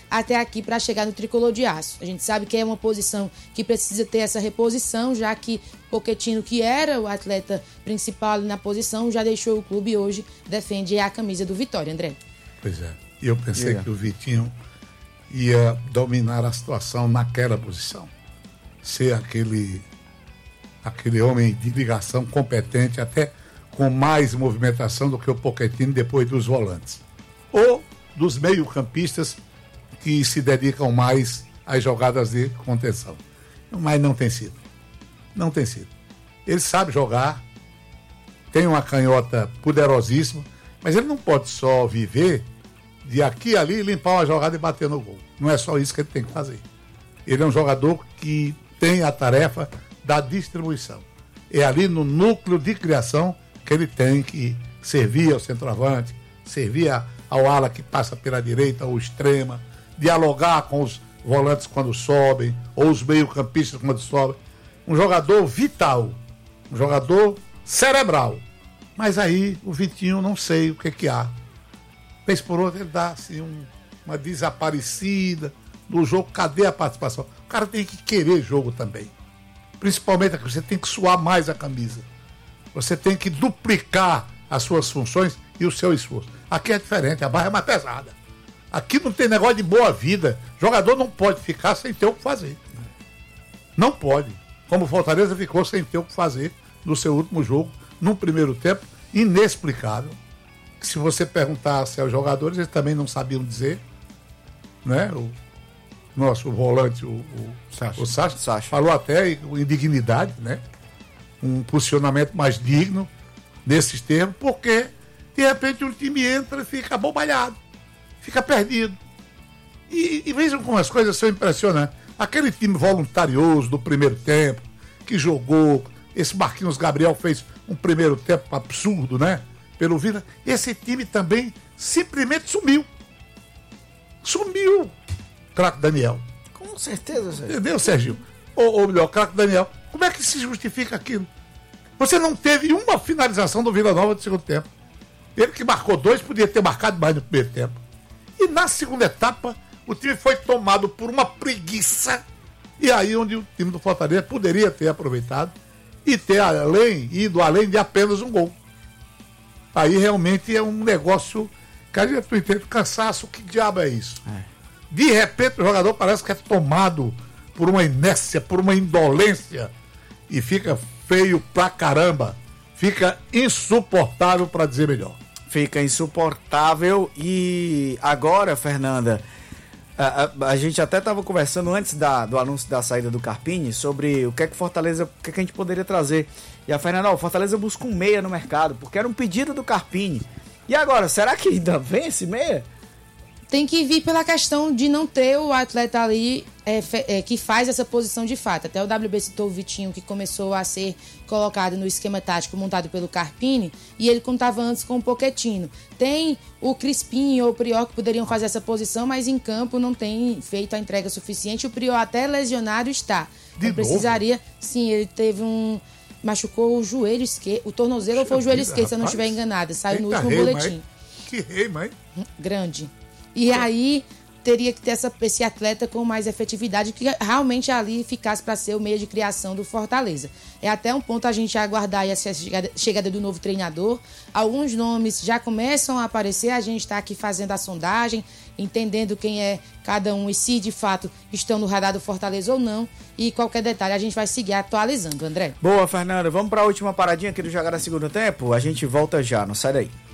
até aqui para chegar no tricolor de aço. A gente sabe que é uma posição que precisa ter essa reposição, já que Pochettino, que era o atleta principal ali na posição, já deixou o clube e hoje defende a camisa do Vitória, André. Pois é, eu pensei que o Vitinho ia dominar a situação naquela posição, ser aquele homem de ligação competente, até com mais movimentação do que o Pochettino depois dos volantes. Ou dos meio-campistas que se dedicam mais às jogadas de contenção. Mas não tem sido. Não tem sido. Ele sabe jogar, tem uma canhota poderosíssima, mas ele não pode só viver de aqui e ali, limpar uma jogada e bater no gol. Não é só isso que ele tem que fazer. Ele é um jogador que tem a tarefa da distribuição. É ali no núcleo de criação que ele tem que servir ao centroavante, servir ao ala que passa pela direita ou extrema, dialogar com os volantes quando sobem, ou os meio-campistas quando sobem. Um jogador vital, um jogador cerebral. Mas aí o Vitinho não sei o que há. Vez por outra ele dá assim, uma desaparecida no jogo. Cadê a participação? O cara tem que querer jogo também. Principalmente aqui, você tem que suar mais a camisa. Você tem que duplicar as suas funções e o seu esforço. Aqui é diferente, a barra é mais pesada. Aqui não tem negócio de boa vida. O jogador não pode ficar sem ter o que fazer. Não pode. Como o Fortaleza ficou sem ter o que fazer no seu último jogo, num primeiro tempo inexplicável. Que se você perguntasse aos jogadores, eles também não sabiam dizer. Né? O nosso volante, o Sacha, falou até com indignidade, né? Um posicionamento mais digno nesses termos, porque de repente um time entra e fica abobalhado, fica perdido. E vejam como as coisas são impressionantes. Aquele time voluntarioso do primeiro tempo, que jogou, esse Marquinhos Gabriel fez um primeiro tempo absurdo, né? Pelo Vila, esse time também simplesmente sumiu. Sumiu. Craque Daniel. Com certeza, Sérgio. Entendeu, Sérgio? Ou melhor, craque Daniel. Como é que se justifica aquilo? Você não teve uma finalização do Vila Nova do segundo tempo. Ele que marcou 2, podia ter marcado mais no primeiro tempo. E na segunda etapa, o time foi tomado por uma preguiça. E aí onde o time do Fortaleza poderia ter aproveitado e ter ido além de apenas um gol. Aí realmente é um negócio que a gente não entende. Cansaço, que diabo é isso? De repente o jogador parece que é tomado por uma inércia, por uma indolência e fica feio pra caramba. Fica insuportável, para dizer melhor. Fica insuportável. E agora, Fernanda, a gente até estava conversando antes do anúncio da saída do Carpini sobre o que é que Fortaleza, o que é que a gente poderia trazer. E a Fernanda, o Fortaleza busca um meia no mercado, porque era um pedido do Carpini. E agora, será que ainda vem esse meia? Tem que vir pela questão de não ter o atleta ali que faz essa posição de fato. Até o WB citou o Vitinho, que começou a ser colocado no esquema tático montado pelo Carpini, e ele contava antes com o Pochettino. Tem o Crispim ou o Prior que poderiam fazer essa posição, mas em campo não tem feito a entrega suficiente. O Prior até lesionado está. Então precisaria, sim, ele teve machucou o joelho esquerdo, o tornozelo ou foi o joelho esquerdo, se eu não estiver enganada. Saiu no último boletim. Que rei, mãe. Grande. E aí teria que ter esse atleta com mais efetividade, que realmente ali ficasse para ser o meio de criação do Fortaleza. É até um ponto a gente aguardar aí essa chegada do novo treinador. Alguns nomes já começam a aparecer, a gente está aqui fazendo a sondagem, entendendo quem é cada um e se de fato estão no radar do Fortaleza ou não. E qualquer detalhe a gente vai seguir atualizando, André. Boa, Fernanda. Vamos para a última paradinha aqui do Jogada Segundo Tempo? A gente volta já, não sai daí.